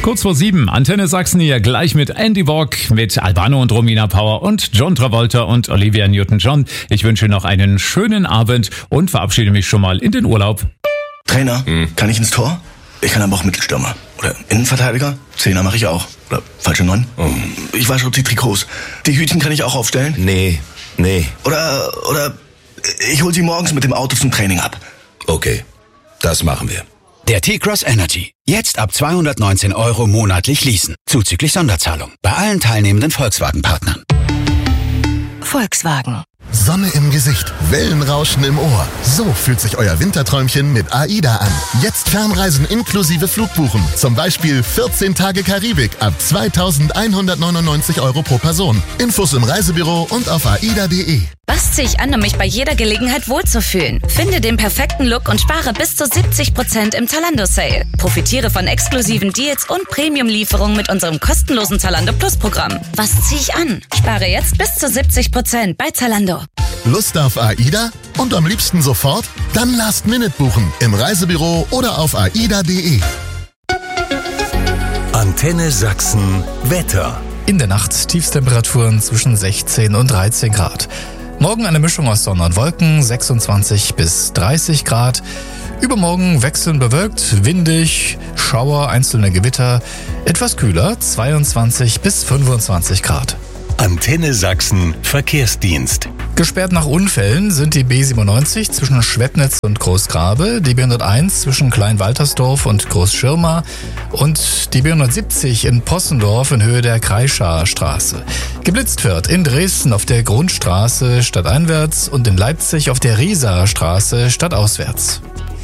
Kurz vor 7, Antenne Sachsen hier gleich mit Andy Borg, mit Albano und Romina Power und John Travolta und Olivia Newton-John. Ich wünsche noch einen schönen Abend und verabschiede mich schon mal in den Urlaub. Trainer, kann ich ins Tor? Ich kann aber auch Mittelstürmer. Oder Innenverteidiger? Zehner mache ich auch. Oder falsche 9? Ich wasche die Trikots. Die Hütchen kann ich auch aufstellen? Nee. Oder ich hol sie morgens mit dem Auto zum Training ab. Okay, das machen wir. Der T-Cross Energy. Jetzt ab 219 € monatlich leasen. Zuzüglich Sonderzahlung. Bei allen teilnehmenden Volkswagen-Partnern. Volkswagen. Sonne im Gesicht, Wellenrauschen im Ohr. So fühlt sich euer Winterträumchen mit AIDA an. Jetzt Fernreisen inklusive Flugbuchen. Zum Beispiel 14 Tage Karibik ab 2.199 € pro Person. Infos im Reisebüro und auf aida.de. Was ziehe ich an, um mich bei jeder Gelegenheit wohlzufühlen? Finde den perfekten Look und spare bis zu 70% im Zalando-Sale. Profitiere von exklusiven Deals und Premium-Lieferungen mit unserem kostenlosen Zalando Plus-Programm. Was ziehe ich an? Spare jetzt bis zu 70% bei Zalando. Lust auf AIDA? Und am liebsten sofort? Dann Last-Minute buchen im Reisebüro oder auf aida.de. Antenne Sachsen Wetter. In der Nacht Tiefstemperaturen zwischen 16 und 13 Grad. Morgen eine Mischung aus Sonne und Wolken, 26 bis 30 Grad. Übermorgen wechselnd bewölkt, windig, Schauer, einzelne Gewitter. Etwas kühler, 22 bis 25 Grad. Antenne Sachsen Verkehrsdienst. Gesperrt nach Unfällen sind die B97 zwischen Schwetnitz und Großgrabe, die B101 zwischen Kleinwaltersdorf und Großschirma und die B170 in Possendorf in Höhe der Kreischaer Straße. Geblitzt wird in Dresden auf der Grundstraße stadteinwärts und in Leipzig auf der Riesaer Straße stadtauswärts.